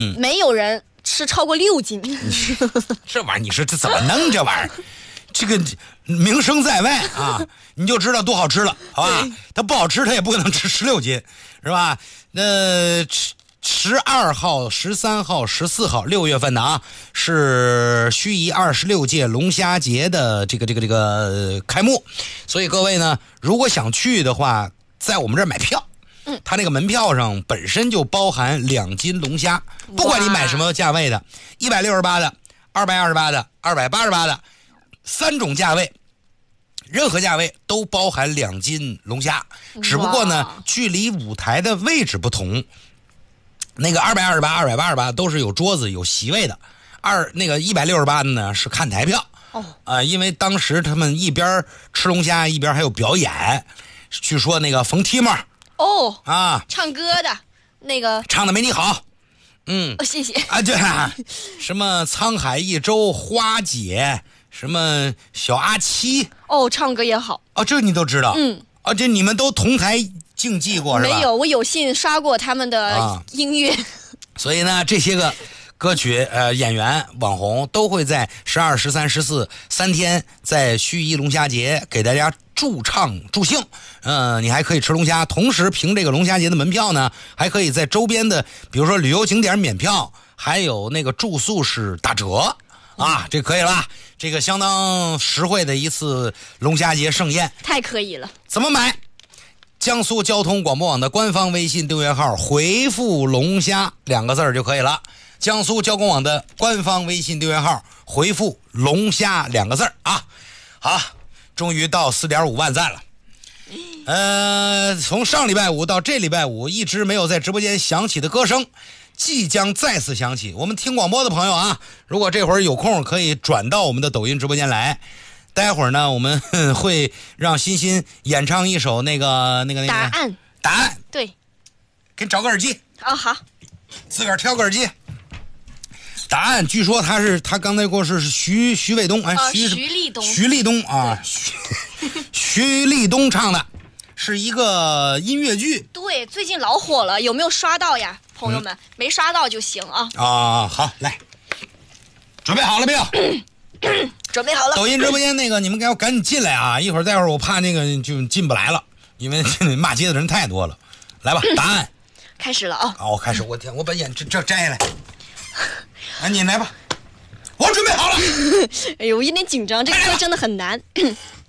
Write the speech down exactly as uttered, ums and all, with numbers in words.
嗯，没有人吃超过六斤。 这玩意儿，你说这怎么弄？这玩意儿，这个名声在外啊，你就知道多好吃了，好吧？它不好吃，它也不可能吃十六斤，是吧？那十二号、十三号、十四号，六月份的啊，是盱眙二十六届龙虾节的这个这个这个、呃、开幕，所以各位呢，如果想去的话，在我们这儿买票。嗯，它那个门票上本身就包含两斤龙虾，不管你买什么价位的，一百六十八的、二百二十八的、二百八十八的，三种价位，任何价位都包含两斤龙虾，只不过呢，距离舞台的位置不同。那个二百二十八、二百八十八都是有桌子、有席位的，二那个一百六十八的呢是看台票。哦，啊、呃，因为当时他们一边吃龙虾一边还有表演，据说那个冯提莫。 哦啊， 唱歌的那个唱的没你好，嗯， 哦，谢谢啊，对啊，什么沧海一舟、花姐，什么小阿七， 哦，唱歌也好， 哦，这你都知道， 嗯， 啊，这你们都同台竞技过是吧？ 没有，我有幸刷过他们的音乐，啊、 所以呢，这些个歌曲呃演员网红都会在十二、十三、十四三天在盱眙龙虾节给大家驻唱助兴。嗯、呃，你还可以吃龙虾，同时凭这个龙虾节的门票呢，还可以在周边的比如说旅游景点免票，还有那个住宿是打折啊，这可以了，这个相当实惠的一次龙虾节盛宴， 太可以了。 怎么买？江苏交通广播网的官方微信订阅号回复龙虾两个字就可以了。江苏交广网的官方微信订阅号回复龙虾两个字啊。好，终于到 四点五 万赞了。呃，从上礼拜五到这礼拜五一直没有在直播间响起的歌声即将再次响起。我们听广播的朋友啊，如果这会儿有空可以转到我们的抖音直播间来。待会儿呢，我们会让欣欣演唱一首那个那个那个答案。 答案。 对， 给你找个耳机。 哦，好。 自个儿挑个耳机。答案，据说他是他刚才过世是徐徐伟东，哎， 呃、 徐徐立东， 徐立东啊，徐徐立东唱的，是一个音乐剧。 对，最近老火了，有没有刷到呀，朋友们？嗯、没刷到就行啊。 啊，好，来，准备好了没有？ 准备好了。 抖音直播间那个，你们给我赶紧进来啊！一会儿待会儿我怕那个就进不来了，因为骂街的人太多了。来吧，答案开始了啊！ 好，我开始，我天，我把眼这这摘下来。啊，你来吧，我准备好了。 哎呦，我有点紧张，这个歌真的很难。